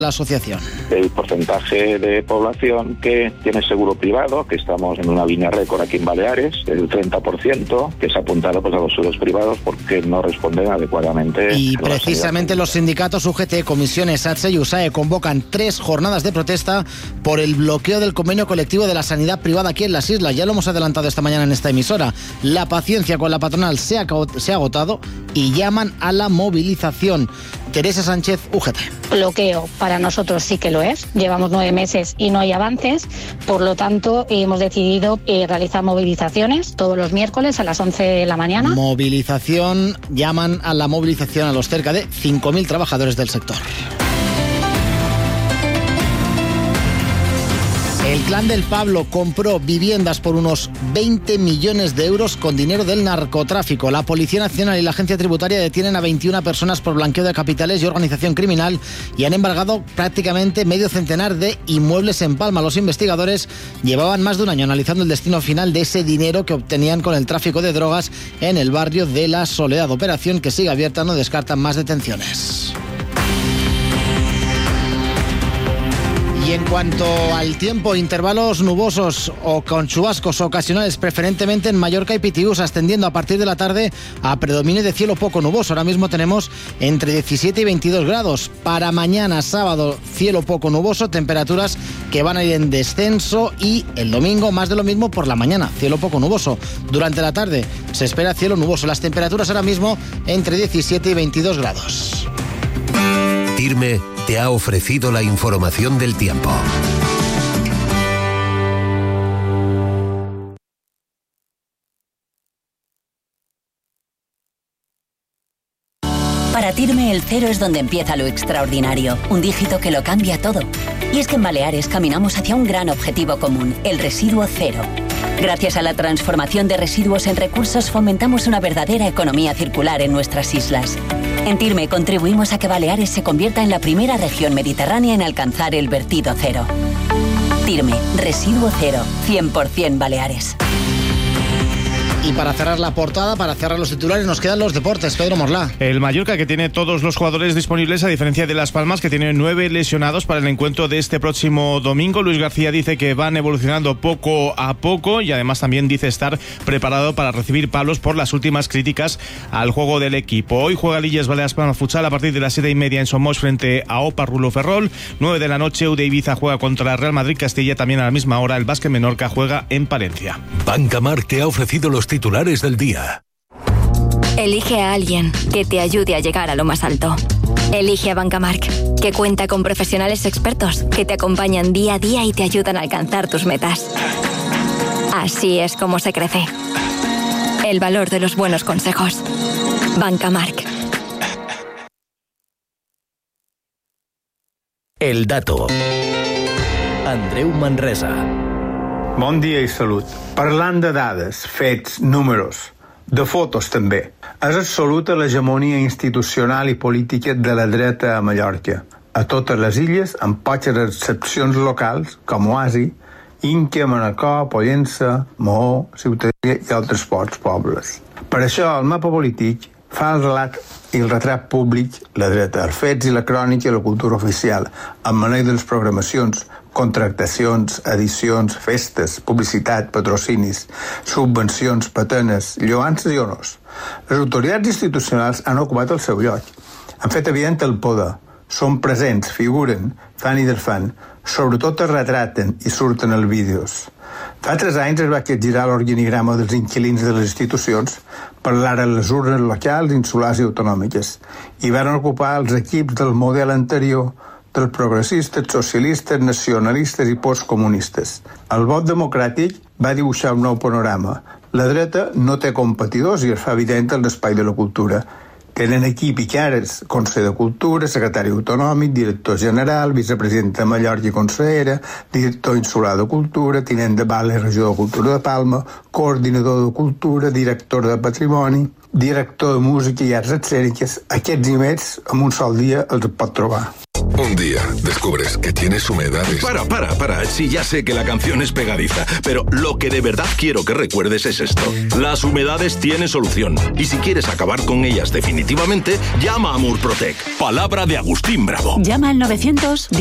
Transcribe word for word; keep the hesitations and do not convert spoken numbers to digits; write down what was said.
la asociación. El porcentaje de población que tiene seguro privado, que estamos en una línea récord aquí en Baleares, el treinta por ciento, que se ha apuntado pues, a los seguros privados porque no responden adecuadamente. Y precisamente los sindicatos U G T, Comisiones, H y U S A E convocan tres jornadas de protesta por el bloqueo del convenio colectivo de la sanidad privada aquí en las islas. Ya lo hemos adelantado esta mañana en esta emisora. La paciencia con la patronal se ha, se ha agotado y llaman a la movilización. Teresa Sánchez, U G T. Bloqueo para nosotros sí que lo es. Llevamos nueve meses y no hay avances. Por lo tanto, hemos decidido eh, realizar movilizaciones todos los miércoles a las once de la mañana. Movilización, llaman a la movilización a los cerca de cinco mil trabajadores del sector. El clan del Pablo compró viviendas por unos veinte millones de euros con dinero del narcotráfico. La Policía Nacional y la Agencia Tributaria detienen a veintiuna personas por blanqueo de capitales y organización criminal y han embargado prácticamente medio centenar de inmuebles en Palma. Los investigadores llevaban más de un año analizando el destino final de ese dinero que obtenían con el tráfico de drogas en el barrio de La Soledad. Operación que sigue abierta, no descartan más detenciones. Y en cuanto al tiempo, intervalos nubosos o con chubascos ocasionales, preferentemente en Mallorca y Pitiús, ascendiendo a partir de la tarde a predominio de cielo poco nuboso. Ahora mismo tenemos entre diecisiete y veintidós grados. Para mañana, sábado, cielo poco nuboso, temperaturas que van a ir en descenso, y el domingo más de lo mismo por la mañana, cielo poco nuboso. Durante la tarde se espera cielo nuboso. Las temperaturas ahora mismo entre diecisiete y veintidós grados. Tirme te ha ofrecido la información del tiempo. Para Tirme el cero es donde empieza lo extraordinario, un dígito que lo cambia todo. Y es que en Baleares caminamos hacia un gran objetivo común, el residuo cero. Gracias a la transformación de residuos en recursos fomentamos una verdadera economía circular en nuestras islas. En Tirme contribuimos a que Baleares se convierta en la primera región mediterránea en alcanzar el vertido cero. Tirme, residuo cero, cien por ciento Baleares. Y para cerrar la portada, para cerrar los titulares, nos quedan los deportes. Pedro Morlá. El Mallorca, que tiene todos los jugadores disponibles, a diferencia de Las Palmas, que tiene nueve lesionados para el encuentro de este próximo domingo. Luis García dice que van evolucionando poco a poco y además también dice estar preparado para recibir palos por las últimas críticas al juego del equipo. Hoy juega Lillas Baleares Palma Futsal a partir de las siete y media en Somos frente a Opa Rulo Ferrol. nueve de la noche, U D Ibiza juega contra Real Madrid Castilla. También a la misma hora el Básquet Menorca juega en Palencia. Bancamar te ha ofrecido los titulares del día. Elige a alguien que te ayude a llegar a lo más alto. Elige a Bancamark, que cuenta con profesionales expertos que te acompañan día a día y te ayudan a alcanzar tus metas. Así es como se crece. El valor de los buenos consejos. Bancamark. El dato. Andreu Manresa. Bon dia i salut. Parlant de dades, fets, números, de fotos també, és absoluta l'hegemonia institucional i política de la dreta a Mallorca, a totes les illes, amb poques excepcions locals, com Oasi, Inca, Manacor, Pollença, Mahó, Ciutadella i altres pocs pobles. Per això, el mapa polític fa el relat i el retrat públic, la dreta, els fets i la crònica i la cultura oficial, amb manera de les programacions, contractacions, edicions, festes, publicitat, patrocinis, subvencions, patenes, lloances i honors. Les autoritats institucionals han ocupat el seu lloc, han fet evident el poder, són presents, figuren, fan i desfan, sobretot es retraten i surten els vídeos. Fa tres anys es va capgirar l'organigrama dels inquilins de les institucions per l'ara les urnes locals, insulars i autonòmiques, i van ocupar els equips del model anterior dels progressistes, socialistes, nacionalistes i postcomunistes. El vot democràtic va dibuixar un nou panorama. La dreta no té competidors i es fa evident en l'espai de la cultura. Tenen equip i cares, Consell de Cultura, secretari autonòmic, director general, vicepresident de Mallorca i consellera, director insular de Cultura, tinent de Bale, regió de Cultura de Palma, coordinador de Cultura, director de Patrimoni, director de Música i Arts Escèniques. Aquests i més, en un sol dia els pot trobar. Un día descubres que tienes humedades. Para, para, para. Sí, ya sé que la canción es pegadiza, pero lo que de verdad quiero que recuerdes es esto. Las humedades tienen solución. Y si quieres acabar con ellas definitivamente, llama a Murprotec. Palabra de Agustín Bravo. Llama al novecientos